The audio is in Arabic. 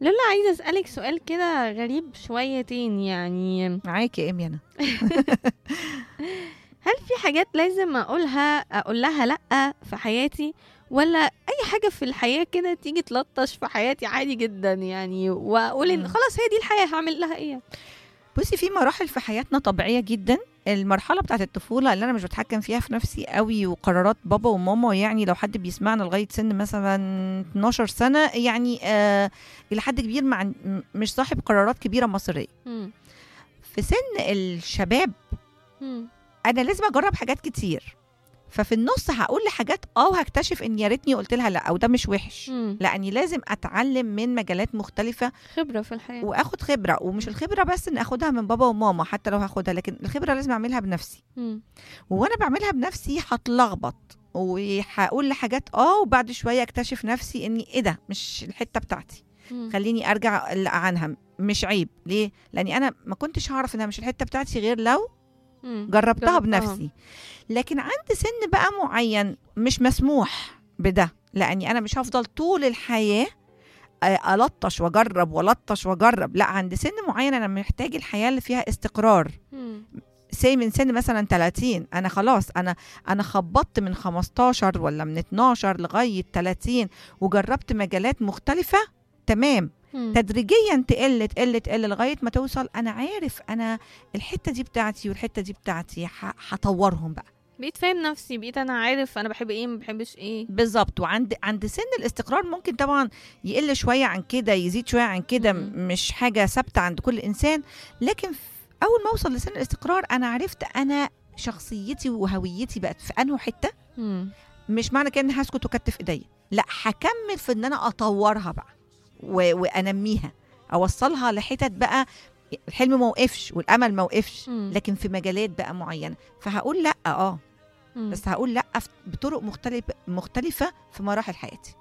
لولا عايزة أسألك سؤال كده غريب شويتين يعني. معاكي يا إيمي أنا. هل في حاجات لازم أقول لها لأ في حياتي، ولا أي حاجة في الحياة كده تيجي تلطش في حياتي عادي جدا يعني، وأقول إن مم. خلاص هي دي الحياة هعمل لها إيه؟ بصي، في مراحل في حياتنا طبيعية جدا. المرحلة بتاعت الطفولة اللي أنا مش بتحكم فيها في نفسي قوي، وقرارات بابا وماما، يعني لو حد بيسمعنا لغاية سن مثلا 12 سنة يعني إلى حد كبير مش صاحب قرارات كبيرة مصيرية. مم. في سن الشباب مم. أنا لازم أجرب حاجات كتير، ففي النص هقول لحاجات وهكتشف ان يا ريتني قلت لها لا، او ده مش وحش، مم. لاني لازم اتعلم من مجالات مختلفه خبرة في الحياة. واخد خبره. ومش الخبره بس ان اخدها من بابا وماما، حتى لو هاخدها، لكن الخبره لازم اعملها بنفسي. مم. وانا بعملها بنفسي هتلخبط وهقول لحاجات وبعد شويه اكتشف نفسي اني ايه ده مش الحته بتاعتي، مم. خليني ارجع عنها. مش عيب، ليه؟ لاني انا ما كنتش هعرف انها مش الحته بتاعتي غير لو مم. جربتها بنفسي. لكن عند سن بقى معين مش مسموح بده، لاني انا مش هفضل طول الحياه ألطش وأجرب ولطش وأجرب. لا، عند سن معين أنا محتاج الحياة اللي فيها استقرار. مم. من سن مثلا 30 أنا خلاص، أنا خبطت من 15 ولا من 12 لغاية 30 وجربت مجالات مختلفة. تمام. مم. تدريجيا تقل تقل تقل لغاية ما توصل أنا عارف أنا الحتة دي بتاعتي والحتة دي بتاعتي، هطورهم بقى. بقيت فاهم نفسي، بقيت أنا عارف أنا بحب إيه ما بحبش إيه. بالظبط. وعند سن الاستقرار ممكن طبعا يقل شويه عن كده، يزيد شويه عن كده، مم. مش حاجه ثابته عند كل انسان. لكن اول ما اوصل لسن الاستقرار انا عرفت انا شخصيتي وهويتي بقت في انه حته. مم. مش معنى كده اني هسكت وكتف ايديا، لا، هكمل في ان انا اطورها بقى وانميها، اوصلها لحتت بقى الحلم ما وقفش والامل ما وقفش، مم. لكن في مجالات بقى معينه. فهقول لا مم. بس هقول لا بطرق مختلفه في مراحل حياتي.